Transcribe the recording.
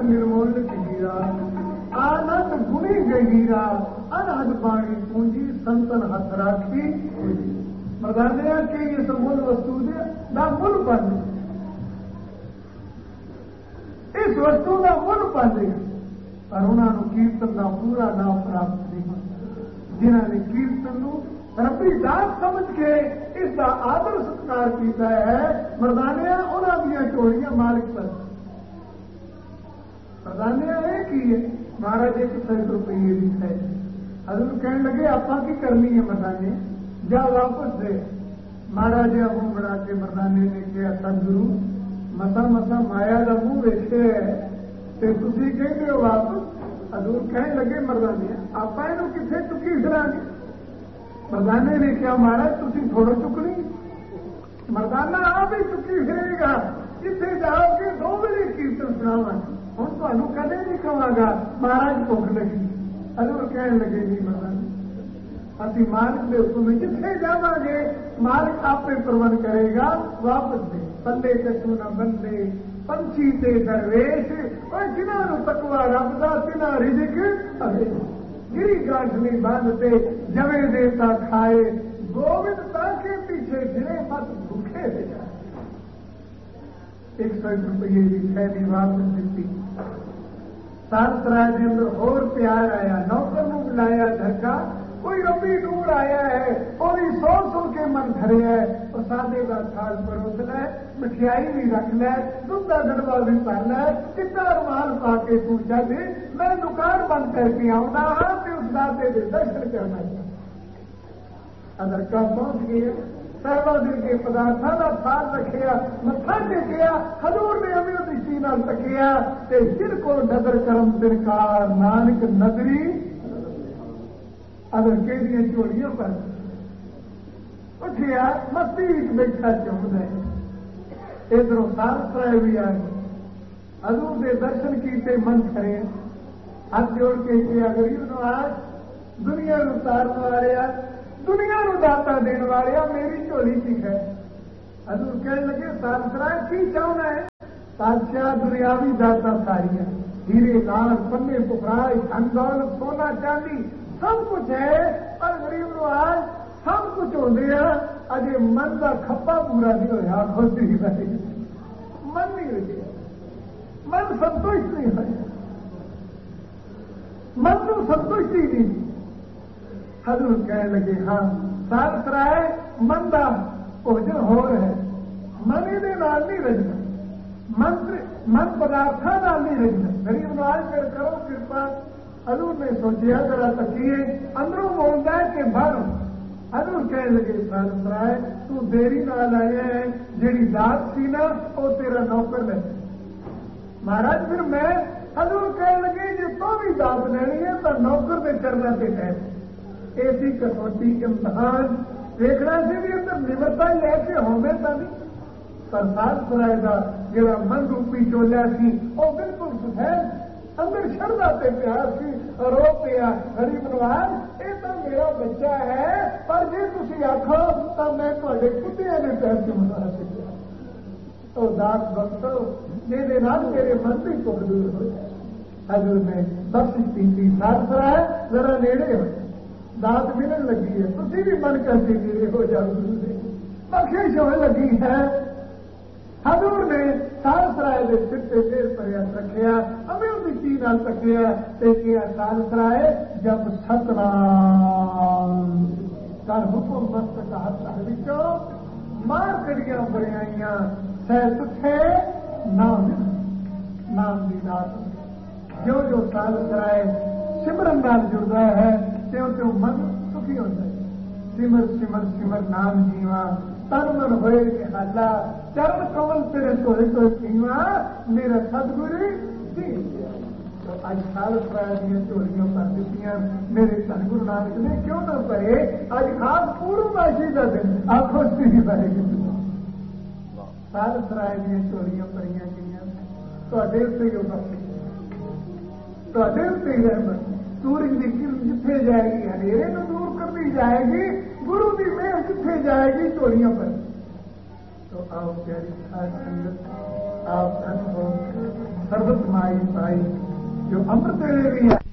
निर्मोल हीरा आनंद गुणी गहीरा अनहद पानी पूंजी संतन हथ राखी मरदानिया के इस मूल वस्तु का मुल पाते इस वस्तु का मुल पाते पर उन्होंने कीर्तन का पूरा नाम प्राप्त नहीं जिन्होंने कीर्तन रबी दास समझ के इसका आदर सत्कार किया है मरदानिया उन्होंने झोलियां मालिक पर मरदानिया एक ही है महाराज 100 रुपये भी है हजूर कहने लगे आपा की करनी है मरदाने जा वापस दे महाराज मुंह बना के मरदाने ने कहा सतगुरु मसा मसा माया का मुंह वेखे है तुम कहते हो वापस हजूर कहने लगे मरदाने आपा इनू किथे चुकी फिरांगे मरदाने ने कहा महाराज तुम थोड़ा चुकनी मरदाना आप ही चुकी फिरेगा जिथे जाओगे 2 बजे कीर्तन सुनावांगे हूँ तुहानू कदे नहीं कहांगा महाराज भुख लगी हजूर कहने लगे नहीं मरदाने असी मालिक के हुक्म जिथे जावांगे मालिक आपे प्रबंध करेगा वापस दे बंदे कछु न बंदे पंछी ते दरवेश और जिन्होंने तकवा रब दा तिना रिजिक अवे गिरी गांठनी बांधते जवे देता खाए गोविंद ताके पीछे फिरे मत भूखे दे जाए 100 रुपये की थैली वापस दी सालसराय के अंदर और प्यार आया नौकर को बुलाया धक्का कोई रबी दूर आया है और 100 के मन भरे है और सादे का थाल परोस लै मिठाई भी रख लै दूध का गड़वा भी भर लै चिट्टा रुमाल पा के तू चल मैं दुकान बंद करके आऊंगा हाँ तो उस दाते के दर्शन करना चाहिए अगर कब पहुंच गए सर्वादिन के पदार्थों का थाल रखिया मत्था टेकिया हजूर ने अमी दृष्टि नाल तकिया ते सिर को नजर करम दिनकार नानक नजरी अगर केदियां झोलियां पर उठिया मस्ती बैठा चुमद है इधरों सालसराय भी आ गए हजूर के दर्शन किए मन खड़े हाथ जोड़ के किया गरीब नवाज दुनिया उतारने वाले दुनिया दाता देने वाले मेरी झोली की है हजूर कहने लगे सालसराय की चाहना है बादशाह दुनियावी दाता सारिया हीरे लाल पन्ने पुखराई धन दौलत सोना चांदी सब कुछ है पर गरीब नवाज सब कुछ होते हैं अजे मन का खप्पा पूरा नहीं होया खुद ही मन नहीं रहे मन संतुष्ट नहीं हो मन को संतुष्टि नहीं हजूर कहने लगे हाँ सालसराय मन का भोजन हो रहा है मन ये नहीं रजना मन पदार्थों नहीं रजना गरीब नवाज फिर करो कृपा हजूर ने सोचा जरा तकिए अंदरों बोलता है कि बाहरों हजूर कहने लगे सालसराय तू देरी नाल आया है जेड़ी दात सी ना वो तेरा नौकर ले महाराज फिर मैं हजूर कहने लगे जो तो भी दात लेनी है तो नौकर से करना से है ऐसी कसौटी इम्तहान देखना से भी अंदर निमरता लैके होंगे नहीं पर सालसराय का जो मन रूपी चोलिया सी वो बिल्कुल सफेद अंदर शरदा से प्यार सी रो पिया गरीब नवाज ये तो मेरा बच्चा है पर जे तुम आखो तो मैं थोड़े कुत्तिया ने पैर से मना सकिया तो दास बख्शो मेरे नाल मेरे मन की दुख दूर हो जाए हजूर ने बख्शिश की सालसराय जरा नेड़े हो दात मिलन लगी है तुम भी मन करके मेरे हो जाओ बख्शिश होने लगी है हजूर ने सालसराय के सिर से फिर प्रयास रखिया हमें मिट्टी नाल तकिया किया सालसराय जब सतनाम कर हुक्म मस्त हाथ विचो मार कड़ियां बड़ियाइया सह तुथे नाम की रात जो जो सालसराय सिमरन नाल जुड़ता है त्यों त्यों मन सुखी होता है सिमर सिमर सिमर नाम जीवा तन मन होए निहाला चरण कमल तेरे सोए तो पीवा मेरा सदगुरु जी तो आज सालसराय दी झोलियां भर दित्तियां मेरे धन गुरु नानक ने क्यों ना भरे आज खास पूर्णमासी का दिन आखो श्री वाहिगुरू सालसराय दी झोलियां भरियां गईयां तुहाडे उत्ते ही बख्शिश तुहाडे उत्ते ही रहमत सूरज की किरण जिथे जाएगी हनेरे को दूर करती जाएगी गुरु की मेहर जिथे जाएगी झोलियां पर तो आओ प्यारी साध संगत आप धन हो सर्व समाई पाई जो अमृत ਵੇਲੇ ਵੀ ਹੈ